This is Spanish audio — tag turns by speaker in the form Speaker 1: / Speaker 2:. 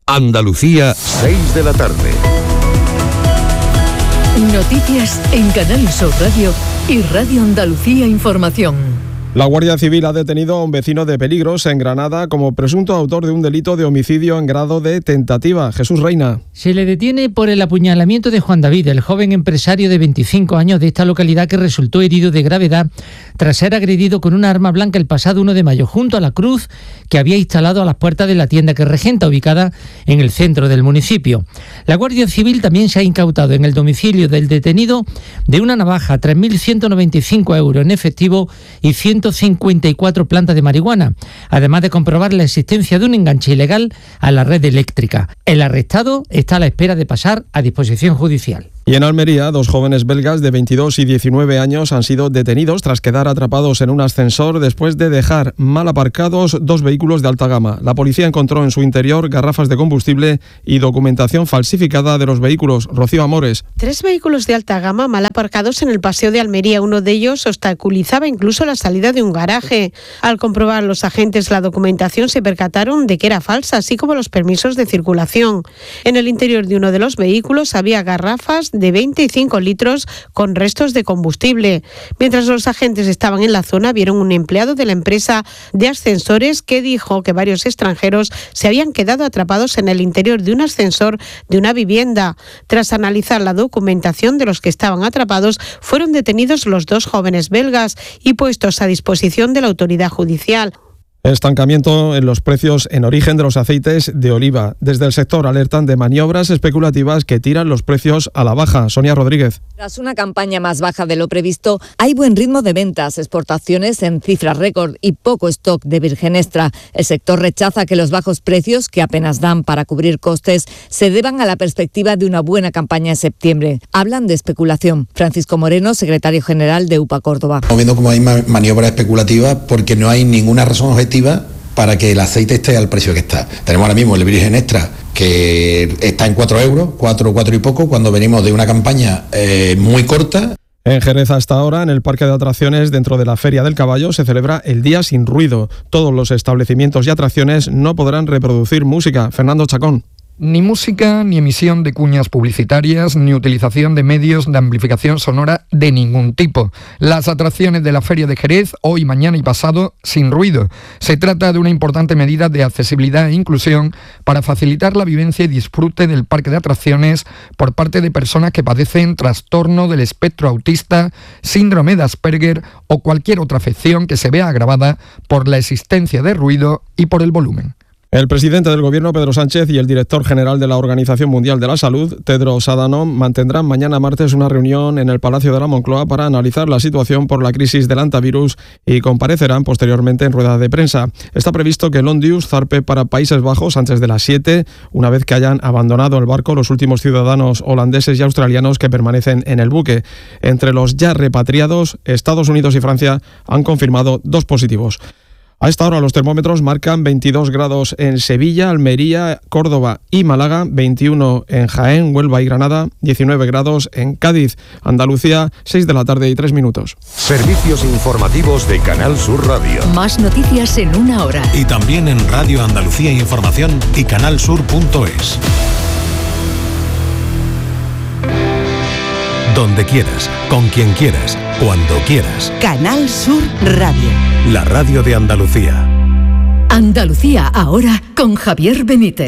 Speaker 1: Andalucía, 6 de la tarde.
Speaker 2: Noticias en Canal Sur Radio y Radio Andalucía Información.
Speaker 3: La Guardia Civil ha detenido a un vecino de Peligros, en Granada, como presunto autor de un delito de homicidio en grado de tentativa. Jesús Reina.
Speaker 4: Se le detiene por el apuñalamiento de Juan David, el joven empresario de 25 años de esta localidad que resultó herido de gravedad tras ser agredido con una arma blanca el pasado 1 de mayo junto a la cruz que había instalado a las puertas de la tienda que regenta, ubicada en el centro del municipio. La Guardia Civil también se ha incautado en el domicilio del detenido de una navaja, 3.195 euros en efectivo y 154 plantas de marihuana, además de comprobar la existencia de un enganche ilegal a la red eléctrica. El arrestado está a la espera de pasar a disposición judicial.
Speaker 3: Y en Almería, 2 jóvenes belgas de 22 y 19 años han sido detenidos tras quedar atrapados en un ascensor después de dejar mal aparcados 2 vehículos de alta gama. La policía encontró en su interior garrafas de combustible y documentación falsificada de los vehículos. Rocío Amores.
Speaker 5: 3 vehículos de alta gama mal aparcados en el paseo de Almería. Uno de ellos obstaculizaba incluso la salida de un garaje. Al comprobar los agentes la documentación, se percataron de que era falsa, así como los permisos de circulación. En el interior de uno de los vehículos había garrafas de 25 litros con restos de combustible. Mientras los agentes estaban en la zona, vieron un empleado de la empresa de ascensores que dijo que varios extranjeros se habían quedado atrapados en el interior de un ascensor de una vivienda. Tras analizar la documentación de los que estaban atrapados, fueron detenidos los 2 jóvenes belgas y puestos a disposición de la autoridad judicial.
Speaker 3: Estancamiento en los precios en origen de los aceites de oliva. Desde el sector alertan de maniobras especulativas que tiran los precios a la baja. Sonia Rodríguez.
Speaker 6: Tras una campaña más baja de lo previsto, hay buen ritmo de ventas, exportaciones en cifras récord y poco stock de virgen extra. El sector rechaza que los bajos precios, que apenas dan para cubrir costes, se deban a la perspectiva de una buena campaña en septiembre. Hablan de especulación. Francisco Moreno, secretario general de UPA Córdoba.
Speaker 7: Estamos viendo como hay maniobras especulativas porque no hay ninguna razón objetiva para que el aceite esté al precio que está. Tenemos ahora mismo el virgen extra que está en 4 euros, 4 y poco, cuando venimos de una campaña muy corta.
Speaker 3: En Jerez hasta ahora, en el parque de atracciones dentro de la Feria del Caballo, se celebra el Día Sin Ruido. Todos los establecimientos y atracciones no podrán reproducir música. Fernando Chacón.
Speaker 8: Ni música, ni emisión de cuñas publicitarias, ni utilización de medios de amplificación sonora de ningún tipo. Las atracciones de la Feria de Jerez, hoy, mañana y pasado, sin ruido. Se trata de una importante medida de accesibilidad e inclusión para facilitar la vivencia y disfrute del parque de atracciones por parte de personas que padecen trastorno del espectro autista, síndrome de Asperger o cualquier otra afección que se vea agravada por la existencia de ruido y por el volumen.
Speaker 3: El presidente del Gobierno, Pedro Sánchez, y el director general de la Organización Mundial de la Salud, Tedros Adhanom, mantendrán mañana martes una reunión en el Palacio de la Moncloa para analizar la situación por la crisis del hantavirus y comparecerán posteriormente en rueda de prensa. Está previsto que el Ondius zarpe para Países Bajos antes de las 7, una vez que hayan abandonado el barco los últimos ciudadanos holandeses y australianos que permanecen en el buque. Entre los ya repatriados, Estados Unidos y Francia han confirmado 2 positivos. A esta hora los termómetros marcan 22 grados en Sevilla, Almería, Córdoba y Málaga, 21 en Jaén, Huelva y Granada, 19 grados en Cádiz, Andalucía, 6 de la tarde y 3 minutos.
Speaker 1: Servicios informativos de Canal Sur Radio.
Speaker 2: Más noticias en 1 hora.
Speaker 9: Y también en Radio Andalucía Información y canalsur.es. Donde quieras, con quien quieras, cuando quieras.
Speaker 10: Canal Sur Radio.
Speaker 9: La radio de Andalucía.
Speaker 2: Andalucía ahora con Javier Benítez.